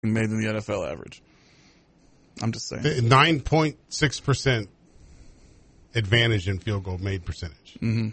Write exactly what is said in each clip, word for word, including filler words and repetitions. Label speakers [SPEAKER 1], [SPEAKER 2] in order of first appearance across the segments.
[SPEAKER 1] made than the N F L average. I'm just saying.
[SPEAKER 2] nine point six percent advantage in field goal made percentage.
[SPEAKER 1] Mm-hmm.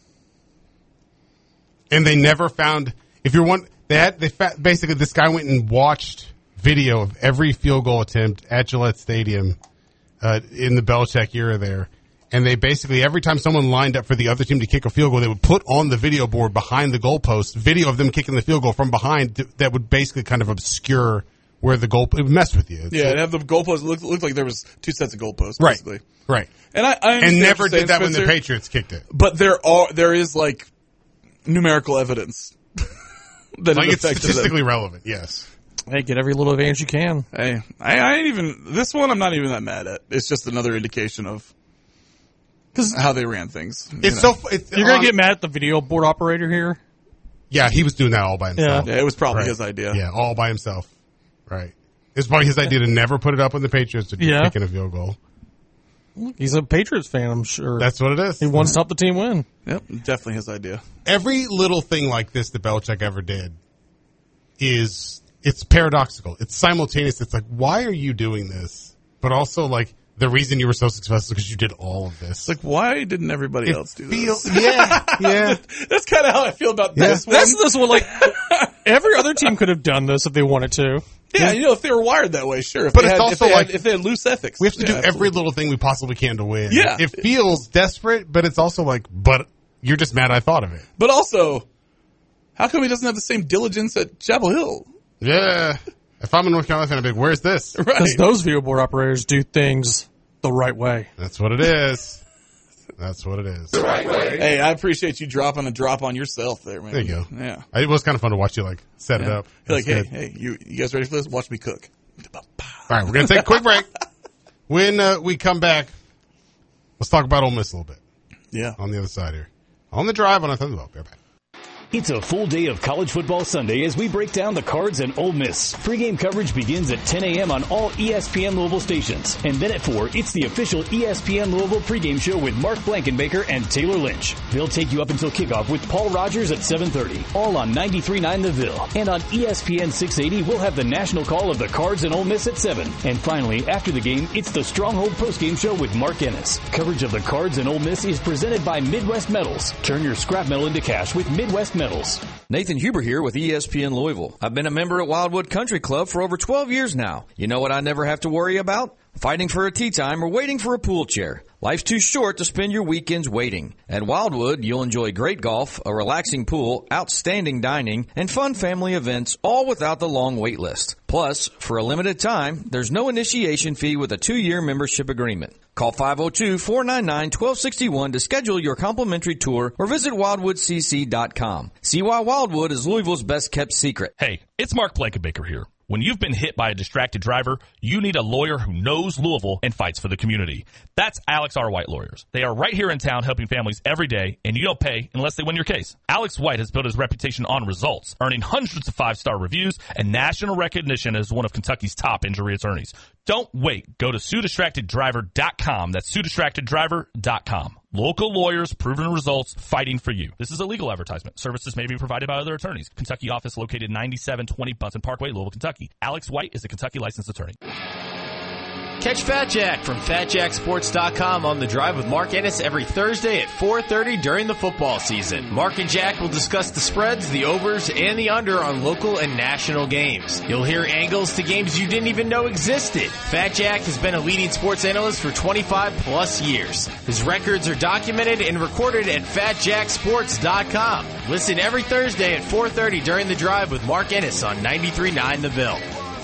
[SPEAKER 2] And they never found, if you're one, they had, they fa- basically, this guy went and watched video of every field goal attempt at Gillette Stadium uh, in the Belichick era there. And they basically, every time someone lined up for the other team to kick a field goal, they would put on the video board behind the goalpost video of them kicking the field goal from behind th- that would basically kind of obscure where the goal, it would mess with you. It's
[SPEAKER 1] yeah,
[SPEAKER 2] like,
[SPEAKER 1] it'd have the goalposts. It looked, looked like there was two sets of goalposts,
[SPEAKER 2] right,
[SPEAKER 1] basically.
[SPEAKER 2] Right.
[SPEAKER 1] And I, I
[SPEAKER 2] and never
[SPEAKER 1] did
[SPEAKER 2] did that
[SPEAKER 1] Spencer,
[SPEAKER 2] when the Patriots kicked it.
[SPEAKER 1] But there are, there is like numerical evidence that
[SPEAKER 2] like
[SPEAKER 1] it
[SPEAKER 2] it's
[SPEAKER 1] affected
[SPEAKER 2] statistically
[SPEAKER 1] them.
[SPEAKER 2] relevant, yes.
[SPEAKER 3] Hey, get every little advantage you can.
[SPEAKER 1] Hey, I, I ain't even, this one I'm not even that mad at. It's just another indication of Cause how they ran things.
[SPEAKER 2] It's
[SPEAKER 1] know.
[SPEAKER 2] so. It's,
[SPEAKER 3] You're going
[SPEAKER 2] um,
[SPEAKER 3] to get mad at the video board operator here?
[SPEAKER 2] Yeah, he was doing that all by himself.
[SPEAKER 1] Yeah, it was probably
[SPEAKER 2] Right.
[SPEAKER 1] his idea.
[SPEAKER 2] Yeah, all by himself. Right. It's probably his idea to never put it up on the Patriots to just
[SPEAKER 3] Yeah.
[SPEAKER 2] kicking a field goal.
[SPEAKER 3] He's a Patriots fan, I'm sure.
[SPEAKER 2] That's what it is.
[SPEAKER 3] He wants to help the team win.
[SPEAKER 1] Yep, definitely his idea.
[SPEAKER 2] Every little thing like this that Belichick ever did is, it's paradoxical. It's simultaneous. It's like, why are you doing this? But also, like, the reason you were so successful is because you did all of this.
[SPEAKER 1] It's like, why didn't everybody
[SPEAKER 2] It
[SPEAKER 1] else do
[SPEAKER 2] feel-
[SPEAKER 1] this?
[SPEAKER 2] Yeah, yeah.
[SPEAKER 1] That's kind of how I feel about
[SPEAKER 2] Yeah.
[SPEAKER 1] this one.
[SPEAKER 3] That's this one. Like, every other team could have done this if they wanted to.
[SPEAKER 1] Yeah, you know, if they were wired that way, sure. If
[SPEAKER 2] But
[SPEAKER 1] they
[SPEAKER 2] it's
[SPEAKER 1] had,
[SPEAKER 2] also
[SPEAKER 1] if they
[SPEAKER 2] like-
[SPEAKER 1] had, if they had loose ethics.
[SPEAKER 2] We have to
[SPEAKER 1] Yeah,
[SPEAKER 2] do every
[SPEAKER 1] absolutely.
[SPEAKER 2] little thing we possibly can to win.
[SPEAKER 1] Yeah.
[SPEAKER 2] It feels desperate, but it's also like, but you're just mad I thought of it.
[SPEAKER 1] But also, how come he doesn't have the same diligence at Chapel Hill?
[SPEAKER 2] Yeah. If I'm a North Carolina fan, I'd be like, where's this?
[SPEAKER 1] Right.
[SPEAKER 3] Because those video board operators do things the right way.
[SPEAKER 2] That's what it is. That's what it is.
[SPEAKER 1] Hey, I appreciate you dropping a drop on yourself there, man.
[SPEAKER 2] There you go.
[SPEAKER 1] Yeah.
[SPEAKER 2] It was kind of fun to watch you, like, set it
[SPEAKER 1] yeah.
[SPEAKER 2] up.
[SPEAKER 1] You're like, hey,
[SPEAKER 2] That's good.
[SPEAKER 1] hey, you, you guys ready for this? Watch me cook.
[SPEAKER 2] All right, we're going to take a quick break. When uh, we come back, let's talk about Ole Miss a little bit
[SPEAKER 1] Yeah.
[SPEAKER 2] on the other side here. On the drive on a Thunderbolt. Be right back.
[SPEAKER 4] It's a full day of college football Sunday as we break down the Cards and Ole Miss. Pre-game coverage begins at ten a.m. on all E S P N Louisville stations. And then at four, it's the official E S P N Louisville pregame show with Mark Blankenbaker and Taylor Lynch. They'll take you up until kickoff with Paul Rogers at seven thirty, all on ninety-three point nine The Ville. And on E S P N six eighty, we'll have the national call of the Cards and Ole Miss at seven. And finally, after the game, it's the Stronghold postgame show with Mark Ennis. Coverage of the Cards and Ole Miss is presented by Midwest Metals. Turn your scrap metal into cash with Midwest Metals.
[SPEAKER 5] Nathan Huber here with E S P N Louisville. I've been a member at Wildwood Country Club for over twelve years now. You know what I never have to worry about? Fighting for a tee time or waiting for a pool chair. Life's too short to spend your weekends waiting. At Wildwood, you'll enjoy great golf, a relaxing pool, outstanding dining, and fun family events, all without the long wait list. Plus, for a limited time, there's no initiation fee with a two-year membership agreement. Call five oh two, four nine nine, one two six one to schedule your complimentary tour or visit wildwood c c dot com. See why Wildwood is Louisville's best-kept secret.
[SPEAKER 6] Hey, it's Mark Blankenbaker here. When you've been hit by a distracted driver, you need a lawyer who knows Louisville and fights for the community. That's Alex R. White Lawyers. They are right here in town helping families every day, and you don't pay unless they win your case. Alex White has built his reputation on results, earning hundreds of five-star reviews and national recognition as one of Kentucky's top injury attorneys. Don't wait. Go to sue distracted driver dot com. That's sue distracted driver dot com. Local lawyers, proven results, fighting for you. This is a legal advertisement. Services may be provided by other attorneys. Kentucky office located ninety-seven twenty Bunsen Parkway, Louisville, Kentucky. Alex White is a Kentucky licensed attorney.
[SPEAKER 7] Catch Fat Jack from fat jack sports dot com on The Drive with Mark Ennis every Thursday at four thirty during the football season. Mark and Jack will discuss the spreads, the overs, and the under on local and national games. You'll hear angles to games you didn't even know existed. Fat Jack has been a leading sports analyst for twenty-five plus years. His records are documented and recorded at fat jack sports dot com. Listen every Thursday at four thirty during The Drive with Mark Ennis on ninety-three point nine The Ville.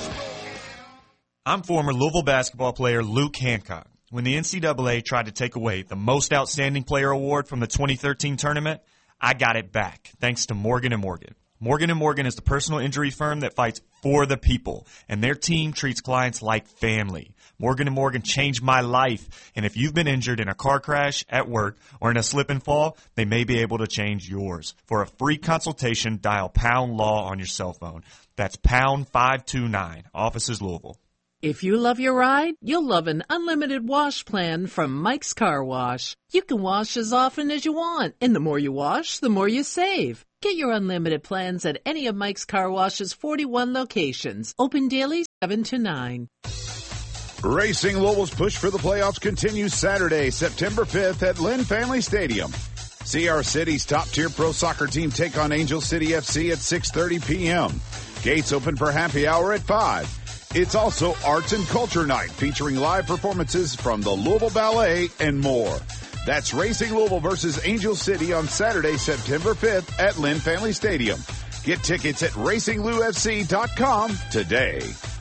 [SPEAKER 8] I'm former Louisville basketball player Luke Hancock. When the N C double A tried to take away the Most Outstanding Player award from the twenty thirteen tournament, I got it back, thanks to Morgan and Morgan. Morgan and Morgan is the personal injury firm that fights for the people, and their team treats clients like family. Morgan and Morgan changed my life, and if you've been injured in a car crash, at work, or in a slip and fall, they may be able to change yours. For a free consultation, dial pound law on your cell phone. That's pound five two nine, offices Louisville.
[SPEAKER 9] If you love your ride, you'll love an unlimited wash plan from Mike's Car Wash. You can wash as often as you want, and the more you wash, the more you save. Get your unlimited plans at any of Mike's Car Wash's forty-one locations. Open daily seven to nine.
[SPEAKER 10] Racing Louisville's push for the playoffs continues Saturday, September fifth at Lynn Family Stadium. See our city's top-tier pro soccer team take on Angel City F C at six thirty p.m. Gates open for happy hour at five. It's also Arts and Culture Night featuring live performances from the Louisville Ballet and more. That's Racing Louisville versus Angel City on Saturday, September fifth at Lynn Family Stadium. Get tickets at racing lou f c dot com today.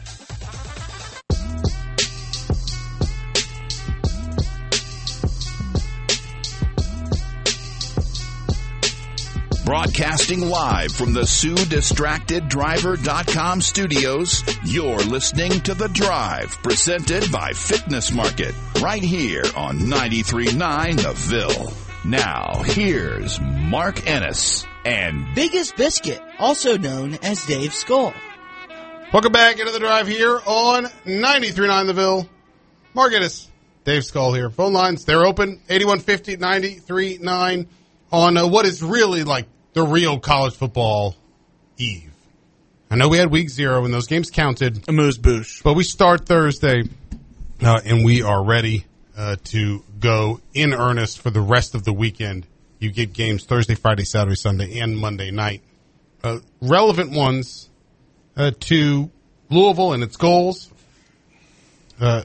[SPEAKER 10] Broadcasting live from the Sue Distracted Driver dot com studios, you're listening to The Drive, presented by Fitness Market, right here on ninety-three point nine The Ville. Now, here's Mark Ennis and
[SPEAKER 11] Biggest Biscuit, also known as Dave Skull.
[SPEAKER 2] Welcome back into The Drive here on ninety-three point nine The Ville. Mark Ennis, Dave Skull here. Phone lines, they're open, eighty-one fifty, ninety-three point nine on uh, what is really like the real college football eve. I know we had week zero and those games counted.
[SPEAKER 1] Amuse bouche.
[SPEAKER 2] But we start Thursday, uh, and we are ready uh, to go in earnest for the rest of the weekend. You get games Thursday, Friday, Saturday, Sunday, and Monday night. Uh, relevant ones uh, to Louisville and its goals uh,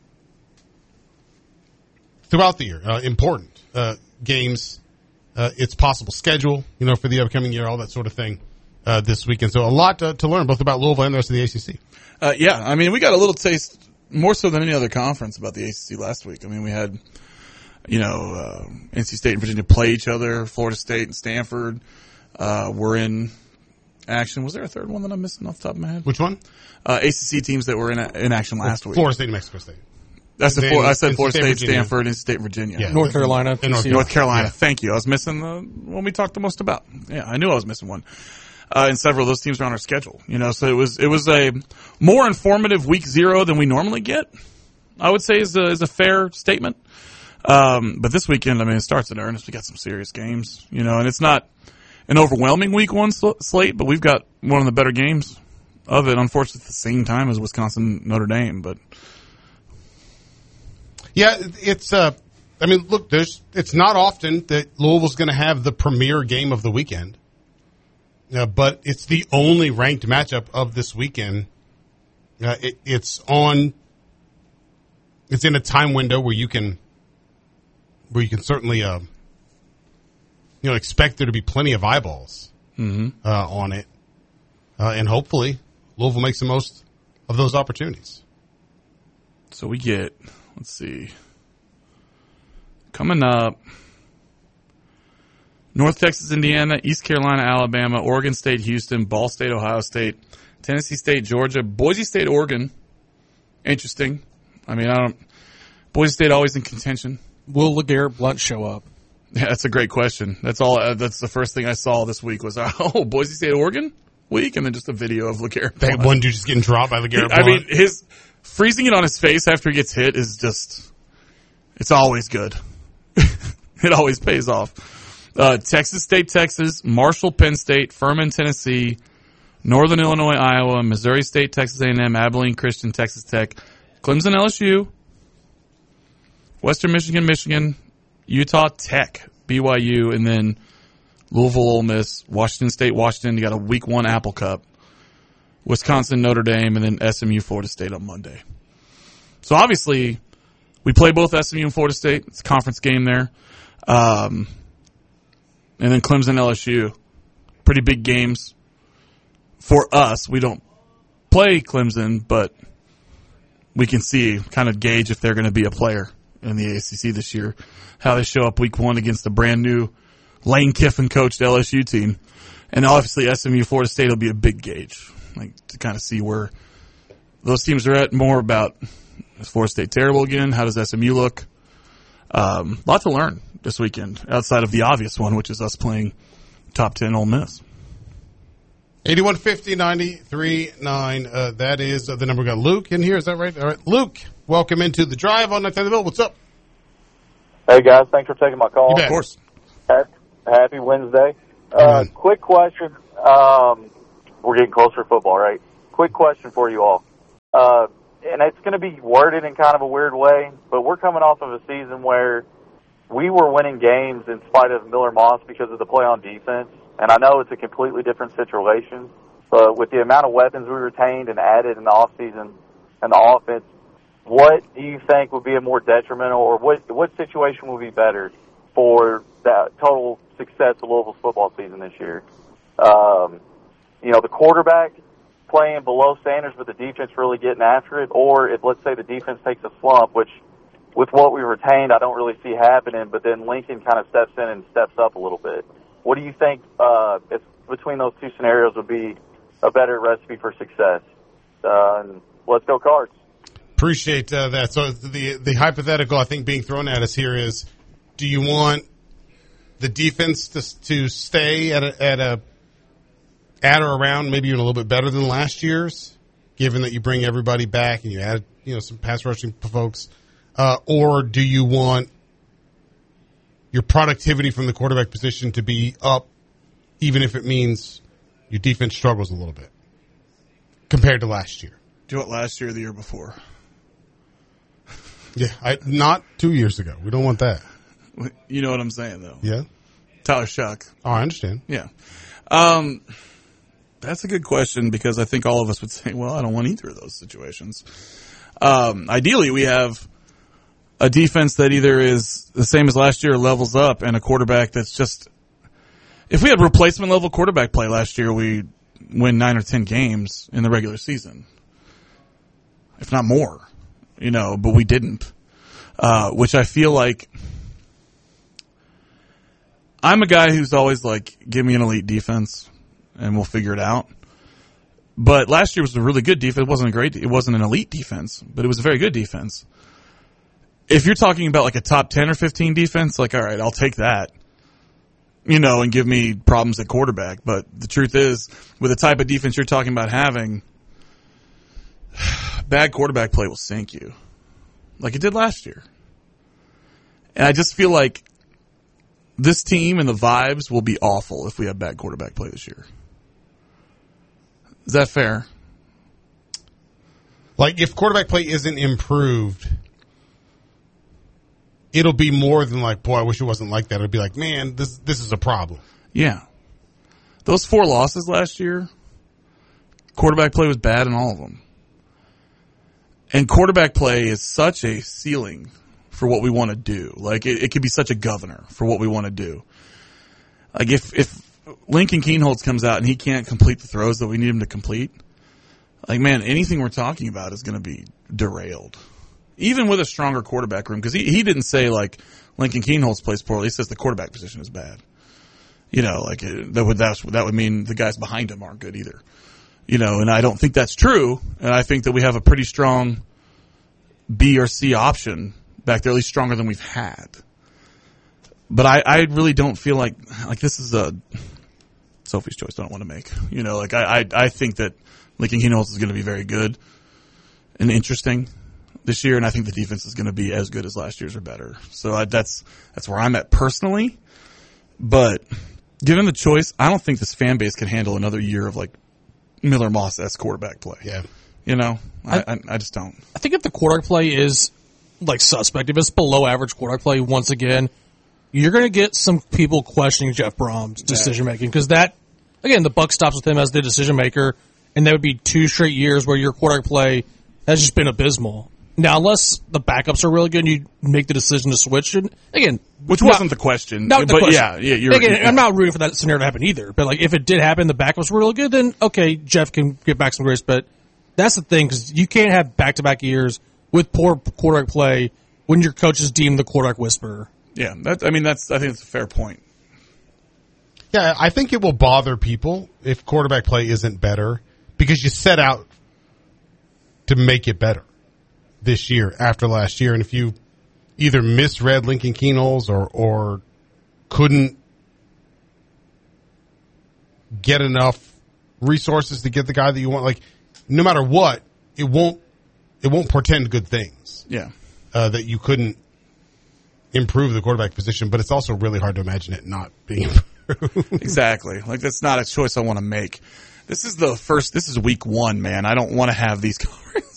[SPEAKER 2] throughout the year. Uh, important uh, games. Uh, its possible schedule, you know, for the upcoming year, all that sort of thing uh, this weekend. So a lot to, to learn, both about Louisville and the rest of the A C C.
[SPEAKER 1] Uh, yeah, I mean, we got a little taste, more so than any other conference, about the A C C last week. I mean, we had, you know, uh, N C State and Virginia play each other, Florida State and Stanford uh, were in action. Was there a third one that I'm missing off the top of my head?
[SPEAKER 2] Which one?
[SPEAKER 1] Uh, A C C teams that were in, in action last
[SPEAKER 2] well,
[SPEAKER 1] week.
[SPEAKER 2] Florida State and Mexico State.
[SPEAKER 1] That's the four, I said Florida State,
[SPEAKER 2] Virginia.
[SPEAKER 1] Stanford, and State, Virginia.
[SPEAKER 2] Yeah.
[SPEAKER 3] North Carolina.
[SPEAKER 2] And North,
[SPEAKER 1] North Carolina.
[SPEAKER 2] Yeah.
[SPEAKER 1] Thank you. I was missing the one we talked the most about. Yeah, I knew I was missing one. Uh, and several of those teams are on our schedule. You know, so it was, it was a more informative week zero than we normally get, I would say is a, is a fair statement. Um, but this weekend, I mean, it starts in earnest. We got some serious games, you know, and it's not an overwhelming week one sl- slate, but we've got one of the better games of it, unfortunately, at the same time as Wisconsin Notre Dame, but.
[SPEAKER 2] Yeah, it's, uh, I mean, look, there's, it's not often that Louisville's going to have the premier game of the weekend, uh, but it's the only ranked matchup of this weekend. Uh, it, it's on, it's in a time window where you can, where you can certainly, uh, you know, expect there to be plenty of eyeballs
[SPEAKER 1] Mm-hmm.
[SPEAKER 2] uh, on it, uh, and hopefully Louisville makes the most of those opportunities.
[SPEAKER 1] So we get, let's see, coming up, North Texas, Indiana, East Carolina, Alabama, Oregon State, Houston, Ball State, Ohio State, Tennessee State, Georgia, Boise State, Oregon. Interesting. I mean, I don't. Boise State always in contention.
[SPEAKER 3] Will LeGarrette Blunt show up?
[SPEAKER 1] Yeah, that's a great question. That's all. Uh, that's the first thing I saw this week was, oh, Boise State, Oregon week, and then just a video of LeGarrette
[SPEAKER 2] That
[SPEAKER 1] Blunt.
[SPEAKER 2] one dude just getting dropped by LeGarrette Blunt.
[SPEAKER 1] I mean, his freezing it on his face after he gets hit is just, it's always good. It always pays off. Uh, Texas State, Texas, Marshall, Penn State, Furman, Tennessee, Northern Illinois, Iowa, Missouri State, Texas A and M, Abilene Christian, Texas Tech, Clemson, L S U, Western Michigan, Michigan, Utah Tech, B Y U, and then Louisville, Ole Miss, Washington State, Washington. You got a week one Apple Cup, Wisconsin, Notre Dame, and then S M U, Florida State on Monday. So obviously, we play both S M U and Florida State. It's a conference game there. Um, and then Clemson, L S U. Pretty big games for us. We don't play Clemson, but we can see, kind of gauge if they're going to be a player in the A C C this year. How they show up week one against the brand new Lane Kiffin coached L S U team. And obviously S M U, Florida State will be a big gauge, like to kind of see where those teams are at. More about, is Florida State terrible again? How does S M U look? Um, a lot to learn this weekend outside of the obvious one, which is us playing top ten Ole Miss.
[SPEAKER 2] eighty-one fifty, ninety-three nine. Uh, that is uh, the number. We got Luke in here. Is that right? All right. Luke, welcome into the drive on ninety-three Ville. What's up?
[SPEAKER 12] Hey, guys. Thanks for taking my call.
[SPEAKER 2] You bet.
[SPEAKER 1] Of course.
[SPEAKER 12] Happy Wednesday. Uh, quick question. Um, we're getting closer to football, right? Quick question for you all. Uh, and it's going to be worded in kind of a weird way, but we're coming off of a season where we were winning games in spite of Miller Moss because of the play on defense. And I know it's a completely different situation, but with the amount of weapons we retained and added in the offseason and the offense, what do you think would be a more detrimental, or what what situation would be better for that total success of Louisville's football season this year? Um, you know, the quarterback playing below standards, but the defense really getting after it, or if, let's say, the defense takes a slump, which with what we retained, I don't really see happening, but then Lincoln kind of steps in and steps up a little bit. What do you think uh, if between those two scenarios would be a better recipe for success? Uh, and let's go Cards.
[SPEAKER 2] Appreciate uh, that. So the the hypothetical I think being thrown at us here is, do you want the defense to to stay at a, at a at or around maybe even a little bit better than last year's, given that you bring everybody back and you add you know some pass rushing folks, uh, or do you want your productivity from the quarterback position to be up, even if it means your defense struggles a little bit compared to last year?
[SPEAKER 1] Do it last year or the year before.
[SPEAKER 2] Yeah, I, not two years ago. We don't want that.
[SPEAKER 1] You know what I'm saying, though.
[SPEAKER 2] Yeah.
[SPEAKER 1] Tyler Shuck.
[SPEAKER 2] Oh, I understand.
[SPEAKER 1] Yeah. Um, that's a good question because I think all of us would say, well, I don't want either of those situations. Um, ideally, we have a defense that either is the same as last year or levels up, and a quarterback that's just – if we had replacement level quarterback play last year, we'd win nine or ten games in the regular season, if not more. You know, but we didn't, uh, which I feel like I'm a guy who's always like, give me an elite defense and we'll figure it out. But last year was a really good defense. It wasn't a great, it wasn't an elite defense, but it was a very good defense. If you're talking about like a top ten or fifteen defense, like, all right, I'll take that, you know, and give me problems at quarterback. But the truth is, with the type of defense you're talking about having, bad quarterback play will sink you, like it did last year. And I just feel like this team and the vibes will be awful if we have bad quarterback play this year. Is that fair?
[SPEAKER 2] Like, if quarterback play isn't improved, it'll be more than like, boy, I wish it wasn't like that. It'll be like, man, this this is a problem.
[SPEAKER 1] Yeah. Those four losses last year, quarterback play was bad in all of them. And quarterback play is such a ceiling for what we want to do. Like, it, it could be such a governor for what we want to do. Like, if, if Lincoln Kienholz comes out and he can't complete the throws that we need him to complete, like, man, anything we're talking about is going to be derailed. Even with a stronger quarterback room, because he, he didn't say, like, Lincoln Kienholz plays poorly. He says the quarterback position is bad. You know, like, that would, that would, that would mean the guys behind him aren't good either. You know, and I don't think that's true. And I think that we have a pretty strong B or C option back there, at least stronger than we've had. But I, I really don't feel like, like this is a Sophie's choice I don't want to make. You know, like I, I, I think that Lincoln Kienholz is going to be very good and interesting this year. And I think the defense is going to be as good as last year's or better. So I, that's, that's where I'm at personally. But given the choice, I don't think this fan base can handle another year of like Miller Moss-esque quarterback play.
[SPEAKER 2] Yeah.
[SPEAKER 1] You know, I,
[SPEAKER 3] I,
[SPEAKER 1] I, I just don't.
[SPEAKER 3] I think if the quarterback play is like suspect, if it's below average quarterback play, once again, you're going to get some people questioning Jeff Brom's decision making because that, again, the buck stops with him as the decision maker, and that would be two straight years where your quarterback play has just been abysmal. Now, unless the backups are really good, and you make the decision to switch. And again,
[SPEAKER 1] which
[SPEAKER 3] not,
[SPEAKER 1] wasn't the question,
[SPEAKER 3] not the
[SPEAKER 1] but
[SPEAKER 3] question.
[SPEAKER 1] yeah, yeah. You're,
[SPEAKER 3] again,
[SPEAKER 1] yeah.
[SPEAKER 3] I'm not rooting for that scenario to happen either. But like, if it did happen, the backups were really good, then okay, Jeff can get back some grace. But that's the thing, because you can't have back-to-back years with poor quarterback play when your coach is deemed the quarterback whisperer.
[SPEAKER 1] Yeah, that, I mean, that's. I think it's a fair point.
[SPEAKER 2] Yeah, I think it will bother people if quarterback play isn't better because you set out to make it better this year after last year. And if you either misread Lincoln Kienholz or, or couldn't get enough resources to get the guy that you want, like no matter what, it won't, it won't portend good things.
[SPEAKER 1] Yeah.
[SPEAKER 2] Uh, that you couldn't improve the quarterback position, but it's also really hard to imagine it not being
[SPEAKER 1] Exactly. Like, that's not a choice I want to make. This is the first, this is week one, man. I don't want to have these cars.